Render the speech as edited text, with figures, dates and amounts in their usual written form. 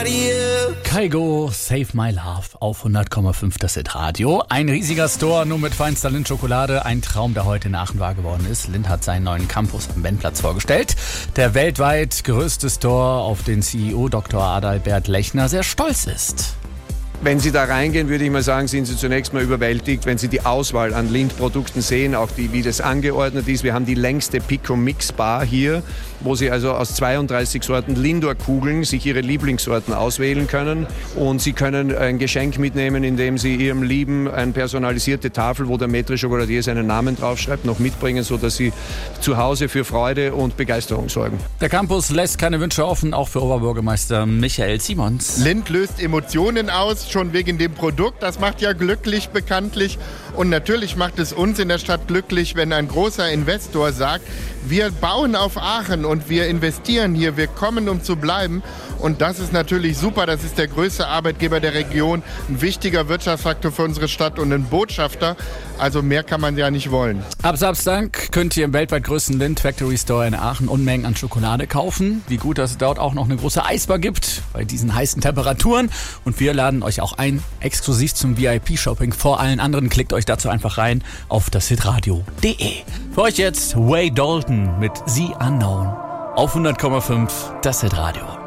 Kygo, Save My Love auf 100,5 das Hit-Radio. Ein riesiger Store, nur mit feinster Lindt-Schokolade. Ein Traum, der heute in Aachen wahr geworden ist. Lindt hat seinen neuen Campus am Wendplatz vorgestellt. Der weltweit größte Store, auf den CEO Dr. Adalbert Lechner sehr stolz ist. Wenn Sie da reingehen, würde ich mal sagen, sind Sie zunächst mal überwältigt, wenn Sie die Auswahl an Lindt-Produkten sehen, auch wie das angeordnet ist. Wir haben die längste Pico-Mix-Bar hier, wo Sie also aus 32 Sorten Lindor-Kugeln sich Ihre Lieblingssorten auswählen können. Und Sie können ein Geschenk mitnehmen, indem Sie Ihrem Lieben eine personalisierte Tafel, wo der Maître Chocolatier seinen Namen draufschreibt, noch mitbringen, sodass Sie zu Hause für Freude und Begeisterung sorgen. Der Campus lässt keine Wünsche offen, auch für Oberbürgermeister Michael Simons. Lindt löst Emotionen aus, schon wegen dem Produkt. Das macht ja glücklich bekanntlich. Und natürlich macht es uns in der Stadt glücklich, wenn ein großer Investor sagt, wir bauen auf Aachen und wir investieren hier, wir kommen, um zu bleiben. Und das ist natürlich super. Das ist der größte Arbeitgeber der Region, ein wichtiger Wirtschaftsfaktor für unsere Stadt und ein Botschafter. Also mehr kann man ja nicht wollen. Ab Samstag könnt ihr im weltweit größten Lindt Factory Store in Aachen Unmengen an Schokolade kaufen. Wie gut, dass es dort auch noch eine große Eisbar gibt bei diesen heißen Temperaturen. Und wir laden euch auch ein, exklusiv zum VIP-Shopping vor allen anderen. Klickt euch dazu einfach rein auf dashitradio.de. Für euch jetzt Wade Dalton mit The Unknown auf 100,5 das Hitradio.